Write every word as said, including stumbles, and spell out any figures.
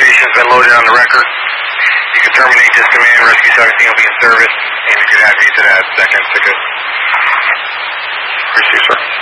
Investigation's been loaded on the record. You can terminate this command. Rescue seventeen will be in service, and you can add me to that second ticket. Receive, sir.